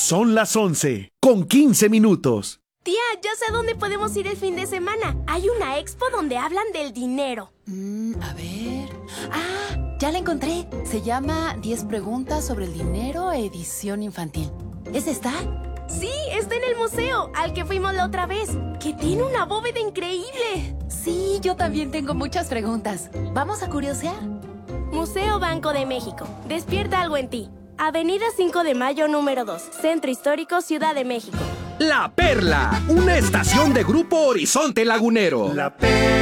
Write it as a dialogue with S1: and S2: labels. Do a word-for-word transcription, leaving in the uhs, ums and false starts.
S1: Son las once, con quince minutos.
S2: Tía, ya sé a dónde podemos ir el fin de semana. Hay una expo donde hablan del dinero.
S3: Mm, a ver... ¡Ah! Ya la encontré. Se llama diez preguntas sobre el dinero, edición infantil. ¿Es esta?
S2: Sí, está en el museo, al que fuimos la otra vez, que tiene una bóveda increíble.
S3: Sí, yo también tengo muchas preguntas. ¿Vamos a curiosear?
S2: Museo Banco de México. Despierta algo en ti. Avenida cinco de mayo número dos, Centro Histórico, Ciudad de México.
S4: La Perla, una estación de Grupo Horizonte Lagunero.
S1: La Perla.